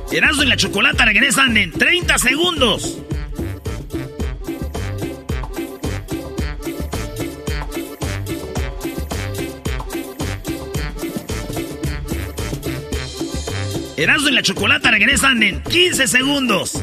Erasmo y la Chocolata regresan en 30 segundos. Erasmo y la Chocolata regresan en 15 segundos.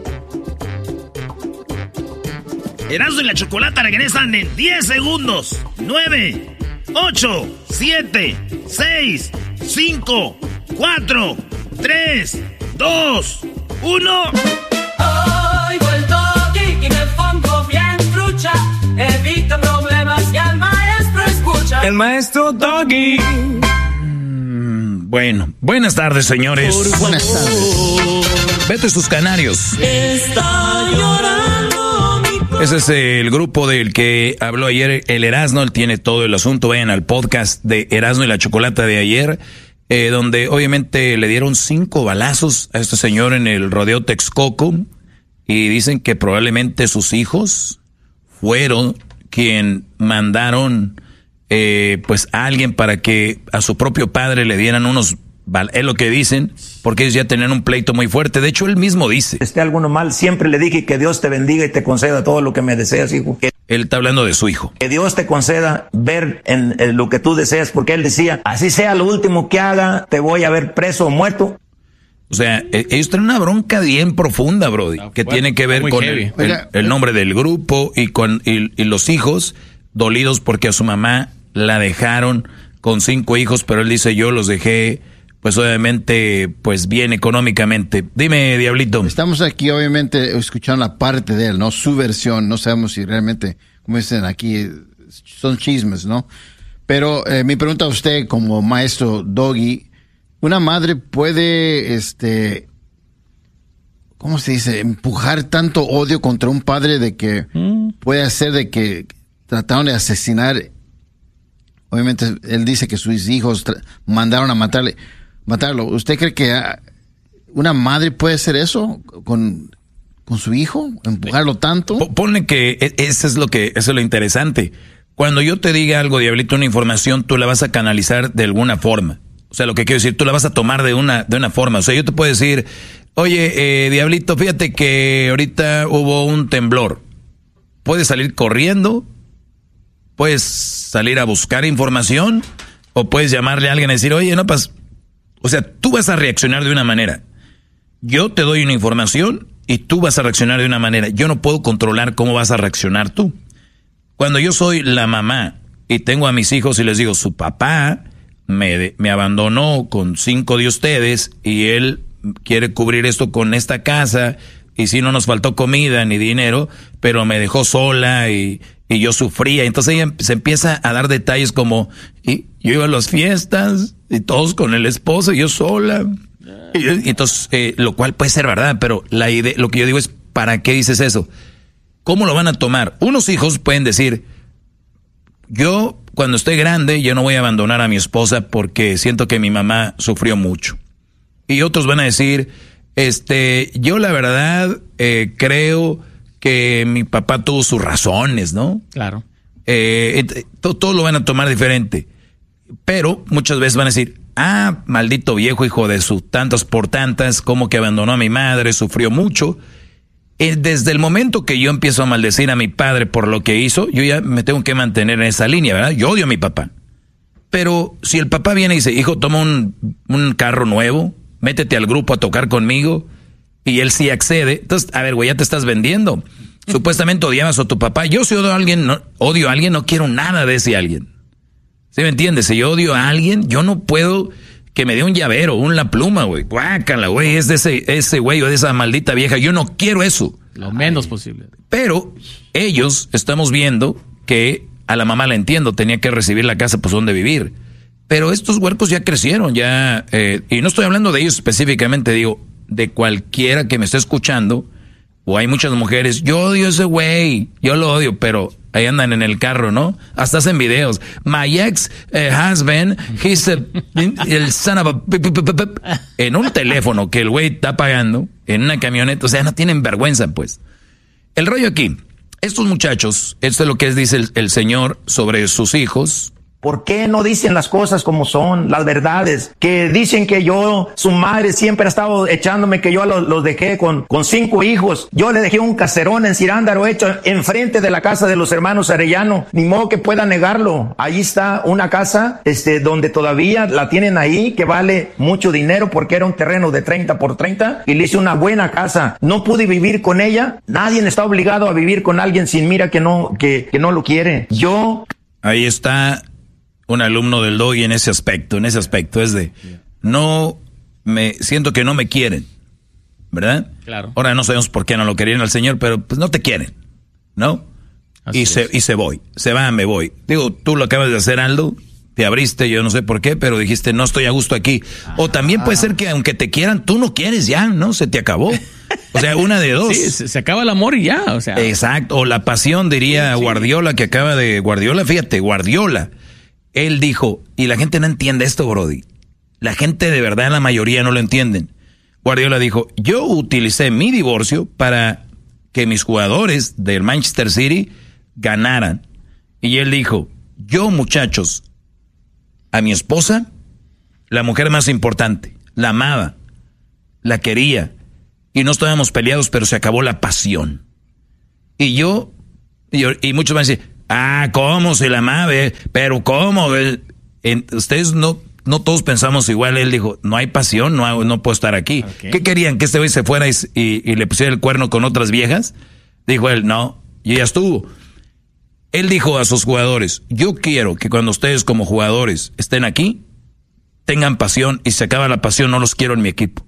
Erasmo y la Chocolata regresan en 10 segundos. 9, 8, 7, 6, 5, 4, 3, 2, 1. Oigo el doggy y me pongo bien trucha. Evito problemas y al maestro escucha. El maestro Doggy. Bueno, buenas tardes, señores. Buenas tardes. Vete sus canarios. Está llorando mi... Ese es el grupo del que habló ayer el Erasmo. Él tiene todo el asunto. Vayan al podcast de Erasmo y la Chocolata de ayer, donde obviamente le dieron 5 balazos a este señor en el rodeo Texcoco. Y dicen que probablemente sus hijos fueron quien mandaron pues a alguien para que a su propio padre le dieran unos, es lo que dicen, porque ellos ya tenían un pleito muy fuerte. De hecho, él mismo dice: esté alguno mal, siempre le dije que Dios te bendiga y te conceda todo lo que me deseas, hijo. Él está hablando de su hijo. Que Dios te conceda ver en lo que tú deseas, porque él decía, así sea lo último que haga, te voy a ver preso o muerto. O sea, ellos tienen una bronca bien profunda, brody, que tiene que ver con el nombre del grupo y con y los hijos dolidos porque a su mamá la dejaron con 5 hijos, pero él dice, yo los dejé, pues obviamente, pues bien económicamente. Dime, Diablito. Estamos aquí, obviamente, escuchando la parte de él, ¿no? Su versión, no sabemos si realmente, como dicen aquí, son chismes, ¿no? Pero mi pregunta a usted, como maestro Doggy, ¿una madre puede, ¿cómo se dice? Empujar tanto odio contra un padre de que puede hacer de que trataron de asesinar? Obviamente, él dice que sus hijos mandaron a matarlo. ¿Usted cree que una madre puede hacer eso con su hijo? ¿Empujarlo tanto? Ponle que eso es lo interesante. Cuando yo te diga algo, Diablito, una información, tú la vas a canalizar de alguna forma. O sea, lo que quiero decir, tú la vas a tomar de una forma. O sea, yo te puedo decir, oye, Diablito, fíjate que ahorita hubo un temblor. Puedes salir corriendo, puedes salir a buscar información, o puedes llamarle a alguien y decir, oye, no pasa. O sea, tú vas a reaccionar de una manera. Yo te doy una información y tú vas a reaccionar de una manera. Yo no puedo controlar cómo vas a reaccionar tú. Cuando yo soy la mamá y tengo a mis hijos y les digo, su papá me abandonó con 5 de ustedes y él quiere cubrir esto con esta casa, y si no nos faltó comida ni dinero, pero me dejó sola y yo sufría. Entonces ella se empieza a dar detalles como, y yo iba a las fiestas y todos con el esposo y yo sola. Y entonces, lo cual puede ser verdad, pero la idea, lo que yo digo es, ¿para qué dices eso? ¿Cómo lo van a tomar? Unos hijos pueden decir, yo cuando estoy grande, yo no voy a abandonar a mi esposa porque siento que mi mamá sufrió mucho. Y otros van a decir, yo la verdad creo que mi papá tuvo sus razones, ¿no? Claro. Todo lo van a tomar diferente. Pero muchas veces van a decir, maldito viejo hijo de sus tantas por tantas, como que abandonó a mi madre, sufrió mucho. Desde el momento que yo empiezo a maldecir a mi padre por lo que hizo, yo ya me tengo que mantener en esa línea, ¿verdad? Yo odio a mi papá. Pero si el papá viene y dice, hijo, toma un carro nuevo, métete al grupo a tocar conmigo, y él sí accede, entonces, a ver, güey, ya te estás vendiendo. Supuestamente odiabas a tu papá. Yo si odio a alguien, no quiero nada de ese alguien. ¿Sí me entiendes? Si yo odio a alguien, yo no puedo que me dé un llavero, una pluma, güey. Guácala, güey, es de ese güey o de esa maldita vieja. Yo no quiero eso. Lo menos posible. Pero ellos, estamos viendo que a la mamá la entiendo, tenía que recibir la casa, pues donde vivir. Pero estos huercos ya crecieron, ya, y no estoy hablando de ellos específicamente, digo, de cualquiera que me esté escuchando, o hay muchas mujeres, yo odio a ese güey, yo lo odio, pero ahí andan en el carro, ¿no? Hasta hacen videos. My ex husband, he's el son of a... En un teléfono que el güey está pagando, en una camioneta, o sea, no tienen vergüenza, pues. El rollo aquí, estos muchachos, esto es lo que dice el señor sobre sus hijos, ¿Por qué no dicen las cosas como son, las verdades? Que dicen que su madre siempre ha estado echándome que yo los dejé con 5 hijos. Yo le dejé un caserón en Cirándaro hecho enfrente de la casa de los hermanos Arellano. Ni modo que pueda negarlo. Ahí está una casa, donde todavía la tienen ahí, que vale mucho dinero porque era un terreno de 30 por 30 y le hice una buena casa. No pude vivir con ella. Nadie está obligado a vivir con alguien sin mira que no lo quiere. Ahí está un alumno del Doggy en ese aspecto es de, siento que no me quieren, ¿verdad? Claro. Ahora no sabemos por qué no lo querían al señor, pero pues no te quieren, ¿no? Y se van, me voy. Digo, tú lo acabas de hacer, Aldo, te abriste, yo no sé por qué, pero dijiste, no estoy a gusto aquí. O también puede ser que aunque te quieran, tú no quieres ya, ¿no? Se te acabó. O sea, una de dos. Sí, se acaba el amor y ya, o sea. Exacto, o la pasión, diría Guardiola, fíjate, Guardiola. Él dijo, y la gente no entiende esto, Brody. La gente de verdad, la mayoría no lo entienden. Guardiola dijo, yo utilicé mi divorcio para que mis jugadores del Manchester City ganaran. Y él dijo, yo, muchachos, a mi esposa, la mujer más importante, la amaba, la quería, y no estábamos peleados, pero se acabó la pasión. Y muchos van a decir, ¿cómo se la amaba? Pero ¿cómo? Ustedes no todos pensamos igual. Él dijo, no hay pasión, no puedo estar aquí. Okay. ¿Qué querían? ¿Que este güey se fuera y le pusiera el cuerno con otras viejas? Dijo él, no, y ya estuvo. Él dijo a sus jugadores, yo quiero que cuando ustedes como jugadores estén aquí, tengan pasión, y si se acaba la pasión, no los quiero en mi equipo.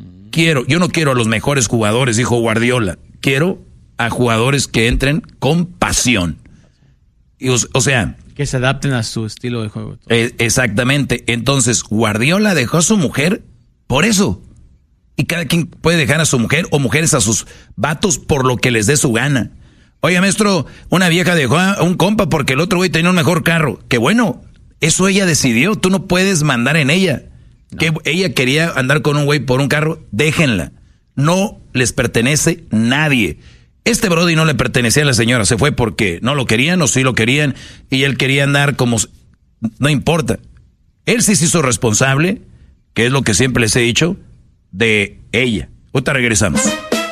Yo no quiero a los mejores jugadores, dijo Guardiola, quiero a jugadores que entren con pasión. Y, o sea, que se adapten a su estilo de juego. Exactamente. Entonces, Guardiola dejó a su mujer por eso. Y cada quien puede dejar a su mujer o mujeres a sus vatos por lo que les dé su gana. Oye, maestro, una vieja dejó a un compa porque el otro güey tenía un mejor carro. Qué bueno, eso ella decidió. Tú no puedes mandar en ella. No. Que ella quería andar con un güey por un carro, déjenla. No les pertenece nadie. Este Brody no le pertenecía a la señora, se fue porque no lo querían o sí lo querían y él quería andar como... No importa. Él sí se hizo responsable, que es lo que siempre les he dicho, de ella. Ahorita regresamos.